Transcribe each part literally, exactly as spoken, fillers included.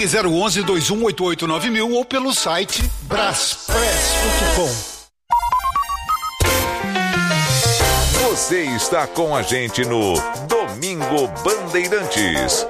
Ligue zero onze, dois um oito oito nove mil ou pelo site braspress ponto com. Você está com a gente no Domingo Bandeirantes.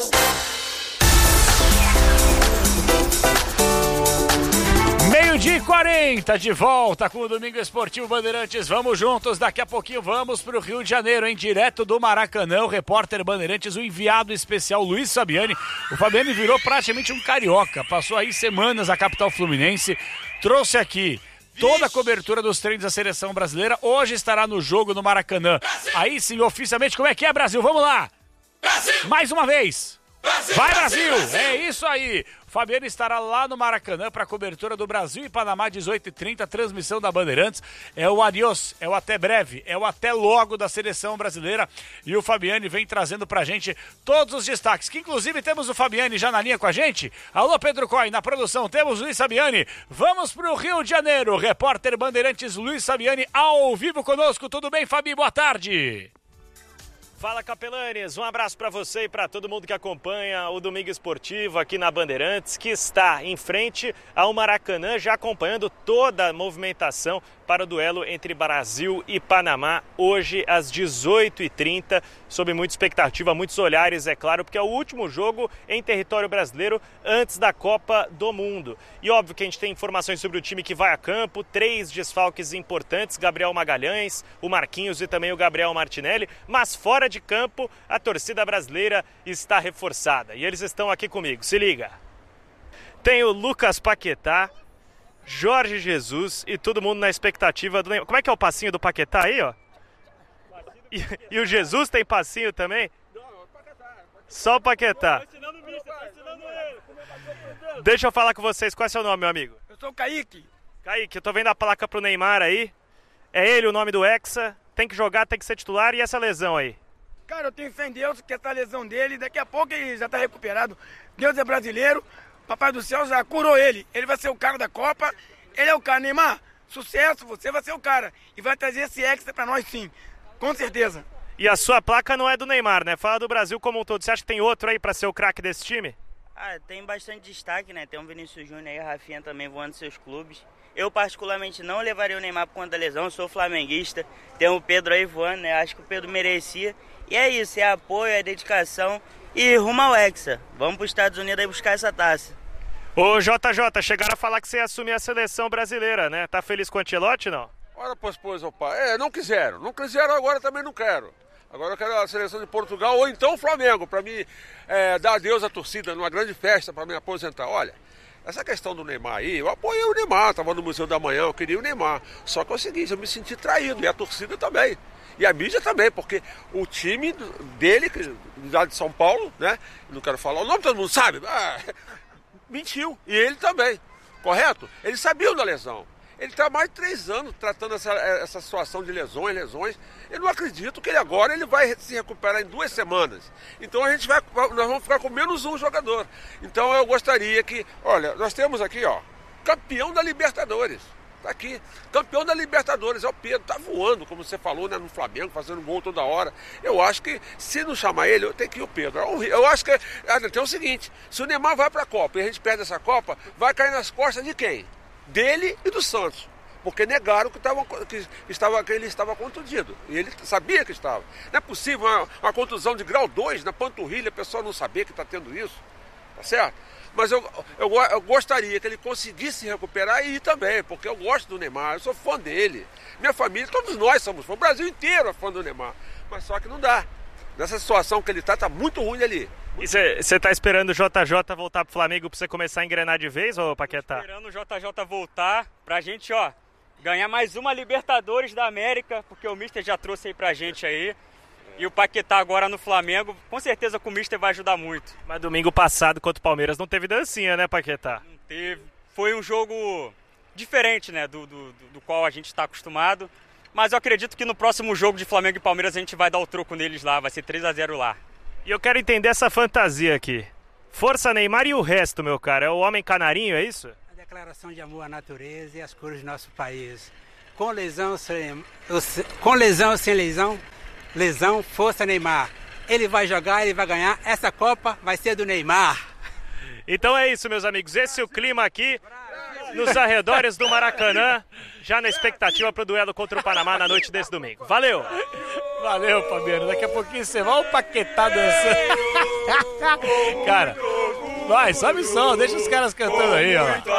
Meio-dia e quarenta, de volta com o Domingo Esportivo Bandeirantes. Vamos juntos, daqui a pouquinho vamos para o Rio de Janeiro, hein? Direto do Maracanã, o repórter Bandeirantes, o enviado especial Luiz Fabiani. O Fabiani virou praticamente um carioca, passou aí semanas na capital fluminense, trouxe aqui toda a cobertura dos treinos da seleção brasileira. Hoje estará no jogo no Maracanã. Brasil! Aí sim, oficialmente, como é que é, Brasil? Vamos lá! Brasil! Mais uma vez! Brasil! Vai, Brasil! Brasil! Brasil! É isso aí! O Fabiano estará lá no Maracanã para a cobertura do Brasil e Panamá, dezoito e trinta, transmissão da Bandeirantes. É o adiós, é o até breve, é o até logo da seleção brasileira. E o Fabiani vem trazendo pra gente todos os destaques, que inclusive temos o Fabiani já na linha com a gente. Alô, Pedro Coy, na produção temos Luiz Fabiani. Vamos pro Rio de Janeiro, repórter Bandeirantes Luiz Fabiani ao vivo conosco. Tudo bem, Fabi? Boa tarde. Fala, Capelanes, um abraço para você e para todo mundo que acompanha o Domingo Esportivo aqui na Bandeirantes, que está em frente ao Maracanã, já acompanhando toda a movimentação para o duelo entre Brasil e Panamá, hoje às dezoito e trinta, sob muita expectativa, muitos olhares, é claro, porque é o último jogo em território brasileiro antes da Copa do Mundo. E óbvio que a gente tem informações sobre o time que vai a campo, três desfalques importantes, Gabriel Magalhães, o Marquinhos e também o Gabriel Martinelli, mas fora de campo, a torcida brasileira está reforçada. E eles estão aqui comigo, se liga. Tem o Lucas Paquetá, Jorge Jesus e todo mundo na expectativa do Neymar. Como é que é o passinho do Paquetá aí, ó? E, e o Jesus tem passinho também? Só o Paquetá. Deixa eu falar com vocês, qual é o seu nome, meu amigo? Eu sou o Kaique. Kaique, eu tô vendo a placa pro Neymar aí. É ele o nome do Hexa, tem que jogar, tem que ser titular. E essa lesão aí? Cara, eu tenho fé em Deus que essa lesão dele, daqui a pouco ele já tá recuperado. Deus é brasileiro. Papai do céu já curou ele. Ele vai ser o cara da Copa. Ele é o cara. Neymar, sucesso, você vai ser o cara. E vai trazer esse extra pra nós sim. Com certeza. E a sua placa não é do Neymar, né? Fala do Brasil como um todo. Você acha que tem outro aí pra ser o craque desse time? Ah, tem bastante destaque, né? Tem o Vinícius Júnior aí, a Rafinha também voando seus clubes. Eu particularmente não levaria o Neymar por conta da lesão. Eu sou flamenguista. Tem o Pedro aí voando, né? Acho que o Pedro merecia. E é isso, é apoio, é dedicação. E rumo ao Hexa. Vamos para os Estados Unidos aí buscar essa taça. Ô J J, chegaram a falar que você ia assumir a seleção brasileira, né? Tá feliz com o Ancelotti, não? Ora, pois, pois, opa. É, não quiseram. Não quiseram, agora também não quero. Agora eu quero a seleção de Portugal ou então o Flamengo, para mim é, dar adeus à torcida numa grande festa para me aposentar. Olha, essa questão do Neymar aí, eu apoiei o Neymar, estava no Museu da Manhã, eu queria o Neymar. Só que é o seguinte, eu me senti traído, e a torcida também. E a mídia também, porque o time dele, lá de São Paulo, né? Não quero falar o nome, todo mundo sabe. Ah, mentiu. E ele também, correto? Eles sabiam da lesão. Ele está há mais de três anos tratando essa, essa situação de lesões, lesões. Eu não acredito que ele agora ele vai se recuperar em duas semanas. Então a gente vai, nós vamos ficar com menos um jogador. Então eu gostaria que, olha, nós temos aqui, ó, campeão da Libertadores. Tá aqui, campeão da Libertadores, é o Pedro, tá voando, como você falou, né, no Flamengo, fazendo gol toda hora. Eu acho que, se não chamar ele, tem que ir o Pedro. Eu acho que, tem o seguinte, se o Neymar vai pra Copa e a gente perde essa Copa, vai cair nas costas de quem? Dele e do Santos. Porque negaram que, tava, que, estava, que ele estava contundido. E ele sabia que estava. Não é possível uma, uma contusão de grau dois na panturrilha, a pessoa não saber que está tendo isso. Tá certo? Mas eu, eu, eu gostaria que ele conseguisse recuperar e ir também, porque eu gosto do Neymar, eu sou fã dele. Minha família, todos nós somos fãs, o Brasil inteiro é fã do Neymar. Mas só que não dá. Nessa situação que ele está, está muito ruim ali. E você está esperando o J J voltar pro Flamengo para você começar a engrenar de vez, ô Paquetá? Esperando o J J voltar pra gente, ó, ganhar mais uma Libertadores da América, porque o Mister já trouxe aí pra gente aí. E o Paquetá agora no Flamengo, com certeza com o Mister vai ajudar muito. Mas domingo passado contra o Palmeiras não teve dancinha, né, Paquetá? Não teve. Foi um jogo diferente, né, do, do, do qual a gente está acostumado. Mas eu acredito que no próximo jogo de Flamengo e Palmeiras a gente vai dar o troco neles lá, vai ser três a zero lá. E eu quero entender essa fantasia aqui. Força Neymar e o resto, meu cara, é o homem canarinho, é isso? A declaração de amor à natureza e às cores do nosso país. Com lesão, sem, com lesão ou sem lesão, lesão, força Neymar. Ele vai jogar, ele vai ganhar, essa Copa vai ser do Neymar. Então é isso, meus amigos. Esse é o clima aqui nos arredores do Maracanã, já na expectativa para o duelo contra o Panamá na noite desse domingo. Valeu! Valeu, Fabiano. Daqui a pouquinho você vai o Paquetá dançando. Cara, vai, sobe o som, deixa os caras cantando aí, ó. Muito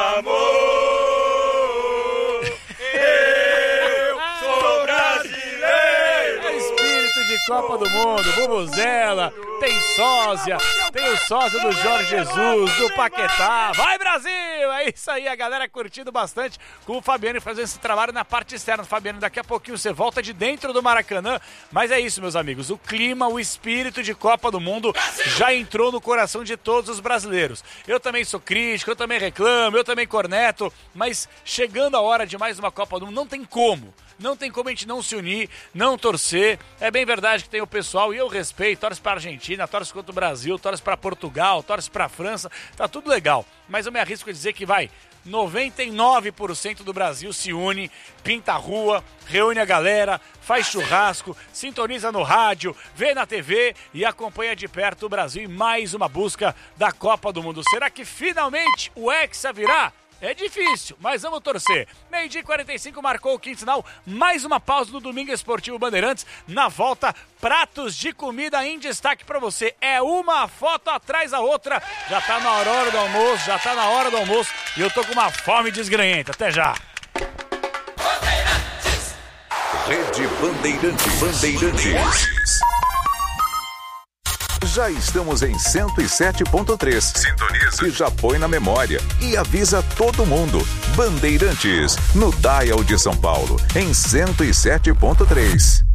amor, eu sou brasileiro. É espírito de Copa do Mundo, Vuvuzela, tem sósia, tem o sósia do Jorge Jesus, do Paquetá. Vai, Brasil! É isso aí, a galera curtindo bastante com o Fabiano fazendo esse trabalho na parte externa. Fabiano, daqui a pouquinho você volta de dentro do Maracanã. Mas é isso, meus amigos, o clima, o espírito de Copa do Mundo já entrou no coração de todos os brasileiros. Eu também sou crítico, eu também reclamo, eu também corneto, mas chegando a hora de mais uma Copa do Mundo, não tem como. Não tem como a gente não se unir, não torcer. É bem verdade que tem o pessoal, e eu respeito, torce para a Argentina, torce contra o Brasil, torce para Portugal, torce para a França, tá tudo legal. Mas eu me arrisco a dizer que vai, noventa e nove por cento do Brasil se une, pinta a rua, reúne a galera, faz churrasco, sintoniza no rádio, vê na T V e acompanha de perto o Brasil em mais uma busca da Copa do Mundo. Será que finalmente o Hexa virá? É difícil, mas vamos torcer. Meio-dia e quarenta e cinco marcou o quinto sinal. Mais uma pausa do Domingo Esportivo Bandeirantes. Na volta, pratos de comida em destaque para você. É uma foto atrás da outra. Já tá na hora do almoço, já tá na hora do almoço. E eu tô com uma fome desgranhenta. Até já. Rede Bandeirantes. Bandeirantes. Já estamos em cento e sete ponto três. Sintoniza. E já põe na memória. E avisa todo mundo. Bandeirantes, no Dial de São Paulo, em cento e sete ponto três.